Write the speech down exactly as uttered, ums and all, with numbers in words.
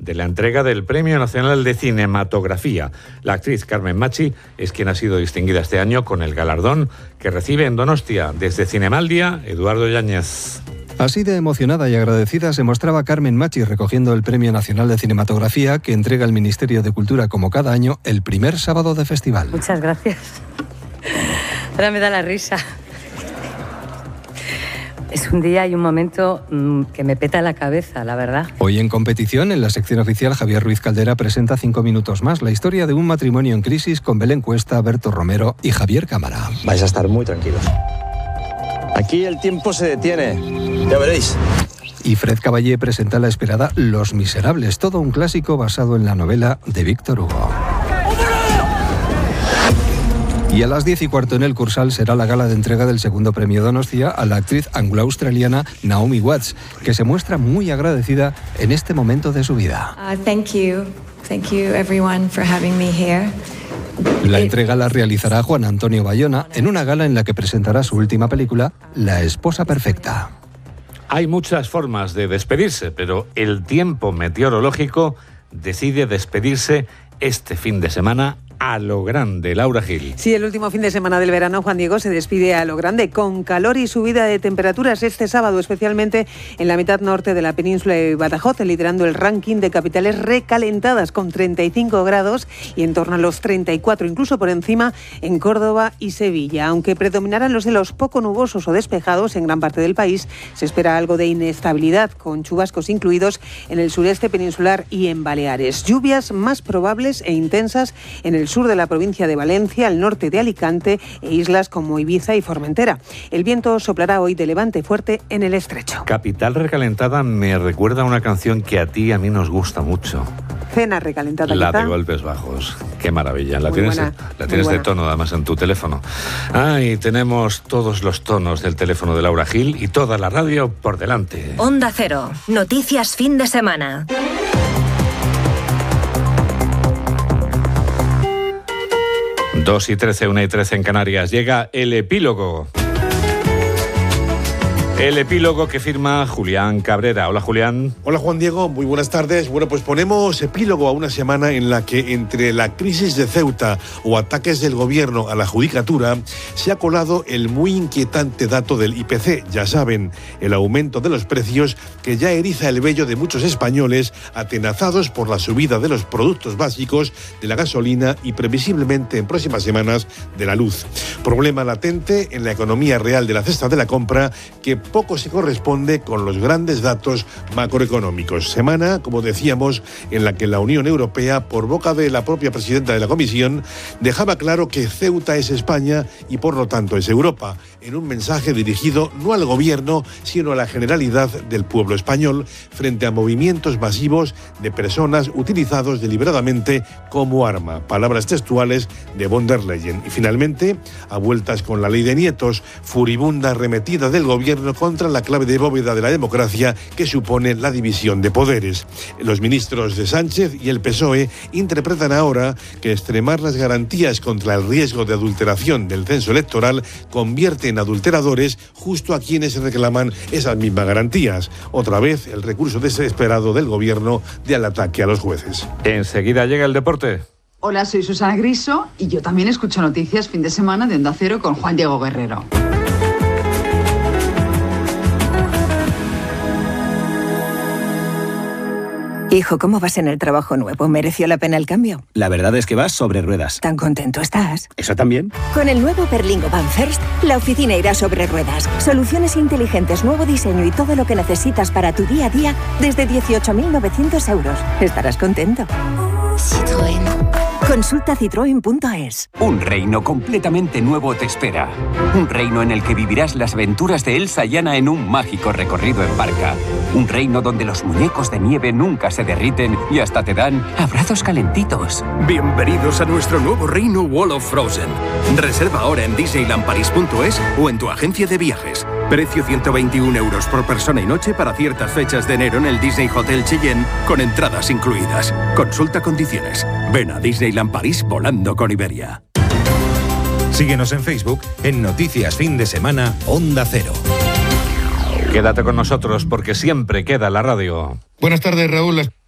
de la entrega del Premio Nacional de Cinematografía. La actriz Carmen Machi es quien ha sido distinguida este año con el galardón que recibe en Donostia. Desde Cinemaldia, Eduardo Yáñez. Así de emocionada y agradecida se mostraba Carmen Machi recogiendo el Premio Nacional de Cinematografía que entrega el Ministerio de Cultura como cada año el primer sábado de festival. Muchas gracias. Ahora me da la risa. Es un día y un momento mmm, que me peta la cabeza, la verdad. Hoy en competición, en la sección oficial, Javier Ruiz Caldera presenta cinco minutos más la historia de un matrimonio en crisis con Belén Cuesta, Berto Romero y Javier Cámara. Vais a estar muy tranquilos. Aquí el tiempo se detiene, ya veréis. Y Fred Caballé presenta la esperada Los Miserables, todo un clásico basado en la novela de Víctor Hugo. Y a las diez y cuarto en el Cursal será la gala de entrega del segundo premio Donostia a la actriz anglo-australiana Naomi Watts, que se muestra muy agradecida en este momento de su vida. Uh, thank you. Thank you everyone for having me here. La entrega la realizará Juan Antonio Bayona en una gala en la que presentará su última película, La esposa perfecta. Hay muchas formas de despedirse, pero el tiempo meteorológico decide despedirse este fin de semana a lo grande. Laura Gil. Sí, el último fin de semana del verano, Juan Diego, se despide a lo grande, con calor y subida de temperaturas este sábado, especialmente en la mitad norte de la península de Badajoz, liderando el ranking de capitales recalentadas con treinta y cinco grados y en torno a los treinta y cuatro, incluso por encima en Córdoba y Sevilla. Aunque predominarán los cielos poco nubosos o despejados en gran parte del país, se espera algo de inestabilidad, con chubascos incluidos en el sureste peninsular y en Baleares. Lluvias más probables e intensas en el sur de la provincia de Valencia, al norte de Alicante e islas como Ibiza y Formentera. El viento soplará hoy de levante fuerte en el estrecho. Capital recalentada me recuerda a una canción que a ti y a mí nos gusta mucho. Cena recalentada. La quizá. de Golpes Bajos. Qué maravilla. La Muy tienes, buena, la tienes de tono además en tu teléfono. Ah, y tenemos todos los tonos del teléfono de Laura Gil y toda la radio por delante. Onda Cero. Noticias fin de semana. Dos y trece, una y trece en Canarias. Llega el epílogo. El epílogo que firma Julián Cabrera. Hola, Julián. Hola, Juan Diego. Muy buenas tardes. Bueno, pues ponemos epílogo a una semana en la que entre la crisis de Ceuta o ataques del gobierno a la judicatura se ha colado el muy inquietante dato del I P C. Ya saben, el aumento de los precios que ya eriza el vello de muchos españoles atenazados por la subida de los productos básicos, de la gasolina y previsiblemente en próximas semanas de la luz. Problema latente en la economía real de la cesta de la compra que poco se corresponde con los grandes datos macroeconómicos. Semana, como decíamos, en la que la Unión Europea, por boca de la propia presidenta de la Comisión, dejaba claro que Ceuta es España y por lo tanto es Europa, en un mensaje dirigido no al gobierno, sino a la generalidad del pueblo español, frente a movimientos masivos de personas utilizados deliberadamente como arma. Palabras textuales de von der Leyen. Y finalmente, a vueltas con la ley de nietos, furibunda arremetida del gobierno contra la clave de bóveda de la democracia que supone la división de poderes. Los ministros de Sánchez y el P S O E interpretan ahora que extremar las garantías contra el riesgo de adulteración del censo electoral convierte en adulteradores justo a quienes reclaman esas mismas garantías. Otra vez el recurso desesperado del gobierno de al ataque a los jueces. Enseguida llega el deporte. Hola, soy Susana Griso y yo también escucho noticias fin de semana de Onda Cero con Juan Diego Guerrero. Hijo, ¿cómo vas en el trabajo nuevo? ¿Mereció la pena el cambio? La verdad es que vas sobre ruedas. ¿Tan contento estás? ¿Eso también? Con el nuevo Berlingo Van First, la oficina irá sobre ruedas. Soluciones inteligentes, nuevo diseño y todo lo que necesitas para tu día a día desde dieciocho mil novecientos euros. Estarás contento. Citroën. Consulta citroen punto es. Un reino completamente nuevo te espera. Un reino en el que vivirás las aventuras de Elsa y Anna en un mágico recorrido en barca. Un reino donde los muñecos de nieve nunca se derriten y hasta te dan abrazos calentitos. Bienvenidos a nuestro nuevo reino Wall of Frozen. Reserva ahora en disneyland paris punto es o en tu agencia de viajes. Precio ciento veintiún euros por persona y noche para ciertas fechas de enero en el Disney Hotel Cheyenne con entradas incluidas. Consulta condiciones. Ven a Disneyland París volando con Iberia. Síguenos en Facebook en Noticias Fin de Semana Onda Cero. Quédate con nosotros porque siempre queda la radio. Buenas tardes, Raúl.